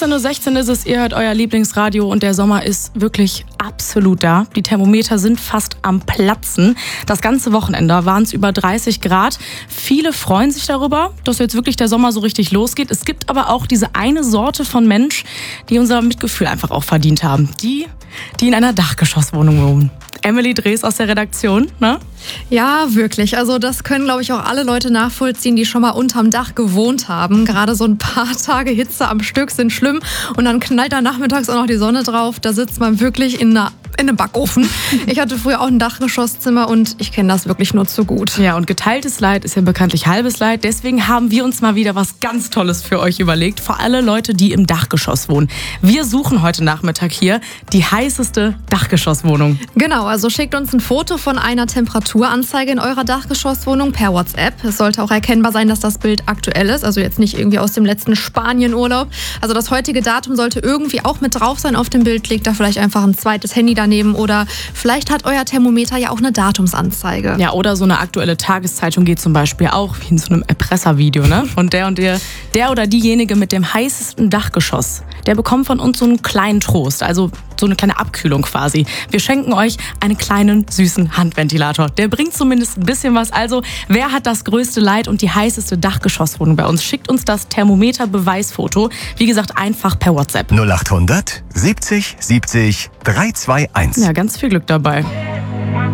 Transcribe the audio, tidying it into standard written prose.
16:16 Uhr ist es, ihr hört euer Lieblingsradio und der Sommer ist wirklich absolut da. Die Thermometer sind fast am Platzen. Das ganze Wochenende waren es über 30 Grad. Viele freuen sich darüber, dass jetzt wirklich der Sommer so richtig losgeht. Es gibt aber auch diese eine Sorte von Mensch, die unser Mitgefühl einfach auch verdient haben. Die in einer Dachgeschosswohnung wohnen. Emily Drees aus der Redaktion, ne? Ja, wirklich. Also das können, glaube ich, auch alle Leute nachvollziehen, die schon mal unterm Dach gewohnt haben. Gerade so ein paar Tage Hitze am Stück sind schlimm und dann knallt da nachmittags auch noch die Sonne drauf. Da sitzt man wirklich in einem Backofen. Ich hatte früher auch ein Dachgeschosszimmer und ich kenne das wirklich nur zu gut. Ja, und geteiltes Leid ist ja bekanntlich halbes Leid. Deswegen haben wir uns mal wieder was ganz Tolles für euch überlegt. Für alle Leute, die im Dachgeschoss wohnen. Wir suchen heute Nachmittag hier die heißeste Dachgeschosswohnung. Genau, also schickt uns ein Foto von einer Temperaturanzeige in eurer Dachgeschosswohnung per WhatsApp. Es sollte auch erkennbar sein, dass das Bild aktuell ist, also jetzt nicht irgendwie aus dem letzten Spanienurlaub. Also das heutige Datum sollte irgendwie auch mit drauf sein auf dem Bild. Legt da vielleicht einfach ein zweites Handy daneben oder vielleicht hat euer Thermometer ja auch eine Datumsanzeige. Ja, oder so eine aktuelle Tageszeitung geht zum Beispiel auch wie in so einem Erpresservideo, ne? Und der oder diejenige mit dem heißesten Dachgeschoss, der bekommt von uns so einen kleinen Trost, also so eine kleine Abkühlung quasi. Wir schenken euch einen kleinen, süßen Handventilator. Der bringt zumindest ein bisschen was. Also, wer hat das größte Leid und die heißeste Dachgeschosswohnung bei uns? Schickt uns das Thermometer-Beweisfoto. Wie gesagt, einfach per WhatsApp. 0800 70 70 321. Ja, ganz viel Glück dabei.